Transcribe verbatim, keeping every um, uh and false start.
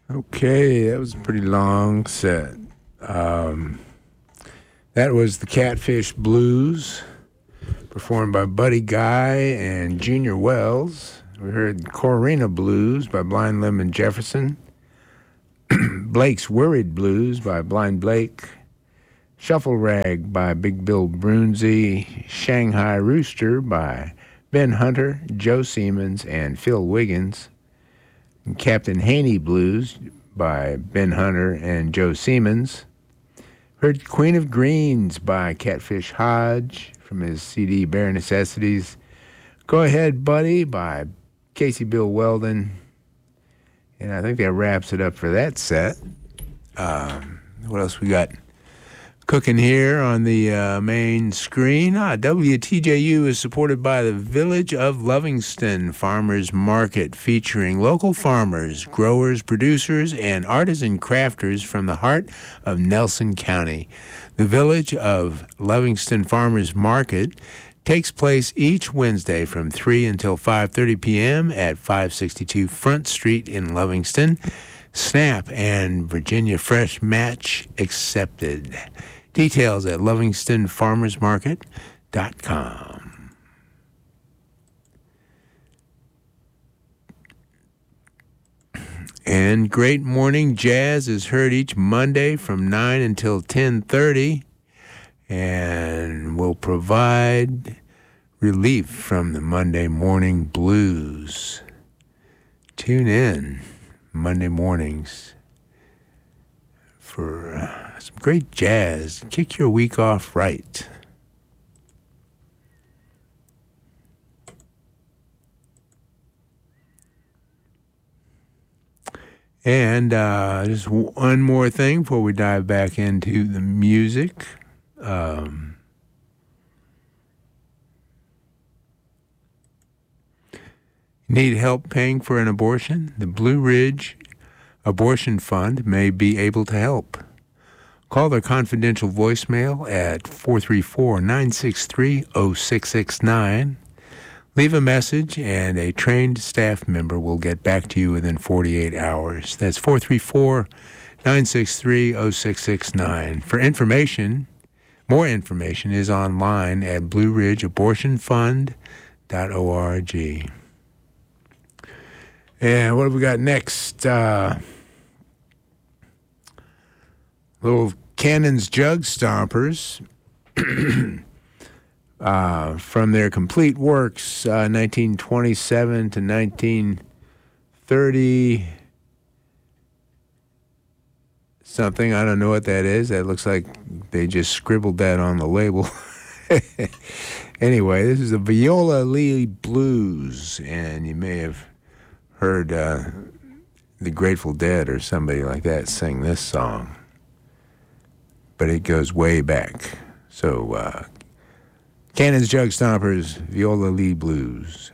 Okay, that was a pretty long set. Um, that was the Catfish Blues, performed by Buddy Guy and Junior Wells. We heard Corrina Blues by Blind Lemon Jefferson, Blake's Worried Blues by Blind Blake, Shuffle Rag by Big Bill Brunzi, Shanghai Rooster by Ben Hunter, Joe Siemens, and Phil Wiggins, and Captain Haney Blues by Ben Hunter and Joe Siemens. Heard Queen of Greens by Catfish Hodge from his C D Bare Necessities. Go Ahead Buddy by Casey Bill Weldon. And I think that wraps it up for that set. Um, what else we got cooking here on the uh, main screen? Ah, W T J U is supported by the Village of Lovingston Farmers Market, featuring local farmers, growers, producers, and artisan crafters from the heart of Nelson County. The Village of Lovingston Farmers Market takes place each Wednesday from three until five thirty p.m. at five sixty-two Front Street in Lovingston. SNAP and Virginia Fresh Match accepted. Details at lovingston farmers market dot com. And Great Morning Jazz is heard each Monday from nine until ten thirty and will provide relief from the Monday morning blues. Tune in Monday mornings for uh, some great jazz. Kick your week off right. And uh, just one more thing before we dive back into the music. Um, need help paying for an abortion? The Blue Ridge Abortion Fund may be able to help. Call their confidential voicemail at four three four, nine six three, zero six six nine. Leave a message, and a trained staff member will get back to you within forty-eight hours. That's four three four, nine six three, zero six six nine. For information, more information is online at blue ridge abortion fund dot org. And what have we got next? Uh, little Cannon's Jug Stompers. Uh, from their complete works, uh, nineteen twenty-seven to nineteen thirty something. I don't know what that is. That looks like they just scribbled that on the label. Anyway, this is the Viola Lee Blues, and you may have heard uh, the Grateful Dead or somebody like that sing this song, but it goes way back. So, uh, Cannon's Jug Stompers, Viola Lee Blues.